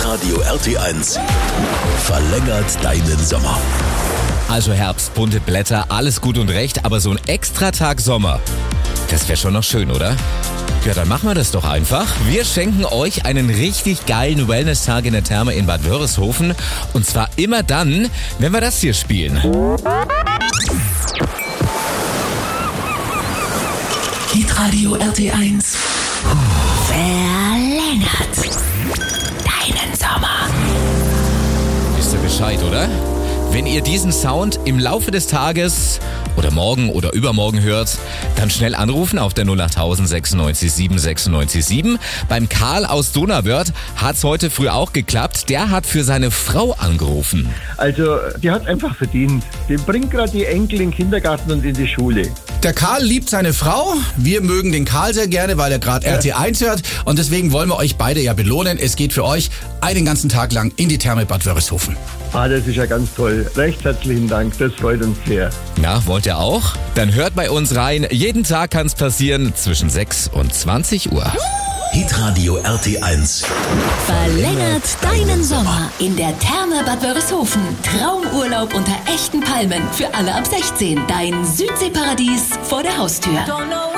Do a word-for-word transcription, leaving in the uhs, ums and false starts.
Hitradio R T eins verlängert deinen Sommer. Also Herbst, bunte Blätter, alles gut und recht, aber so ein Extratag Sommer, das wäre schon noch schön, oder? Ja, dann machen wir das doch einfach. Wir schenken euch einen richtig geilen Wellness-Tag in der Therme in Bad Wörishofen. Und zwar immer dann, wenn wir das hier spielen. Hitradio R T eins Verlängert deinen Sommer. Wisst ihr Bescheid, oder? Wenn ihr diesen Sound im Laufe des Tages oder morgen oder übermorgen hört, dann schnell anrufen auf der null acht null null sechs sieben sechs neun sieben. Beim Karl aus Donauwörth hat's heute früh auch geklappt. Der hat für seine Frau angerufen. Also, die hat einfach verdient. Die bringt gerade die Enkel in den Kindergarten und in die Schule. Der Karl liebt seine Frau. Wir mögen den Karl sehr gerne, weil er gerade R T eins hört. Und deswegen wollen wir euch beide ja belohnen. Es geht für euch einen ganzen Tag lang in die Therme Bad Wörishofen. Ah, das ist ja ganz toll. Recht herzlichen Dank, das freut uns sehr. Na, wollt ihr auch? Dann hört bei uns rein. Jeden Tag kann's passieren zwischen sechs und zwanzig Uhr. Hitradio R T eins Verlängert deinen Sommer in der Therme Bad Wörishofen. Traumurlaub unter echten Palmen für alle ab sechzehn. Dein Südseeparadies vor der Haustür.